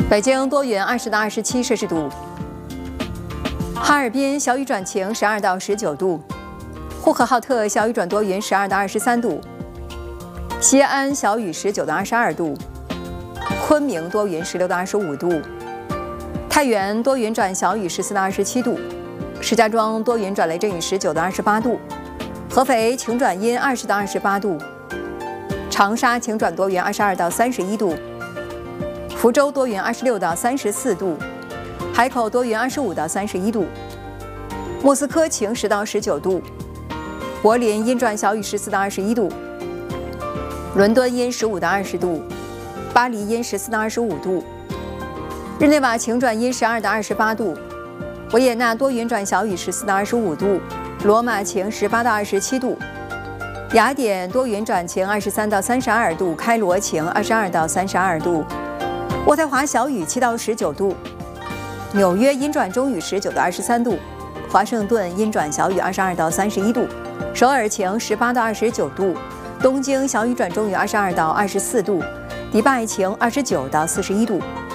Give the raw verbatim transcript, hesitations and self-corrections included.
北京多云，二十到二十七摄氏度。哈尔滨小雨转晴，十二到十九度。呼和浩特小雨转多云，十二到二十三度。西安小雨，十九到二十二度。昆明多云，十六到二十五度。太原多云转小雨，十四到二十七度。石家庄多云转雷阵雨，十九到二十八度。合肥晴转阴，二十到二十八度。长沙晴转多云，二十二到三十一度。福州多云，二十六到三十四度。海口多云，二十五到三十一度。莫斯科晴十到十九度。柏林阴转小雨，十四到二十一度。伦敦阴十五到二十度。巴黎阴十四到二十五度。日内瓦晴转阴，十二到二十八度。维也纳多云转小雨，十四到二十五度。罗马晴，十八到二十七度。雅典多云转晴，二十三到三十二度。开罗晴，二十二到三十二度。渥太华小雨，七到十九度。纽约阴转中雨，十九到二十三度。华盛顿阴转小雨，二十二到三十一度。首尔晴，十八到二十九度。东京小雨转中雨，二十二到二十四度。迪拜晴，二十九到四十一度。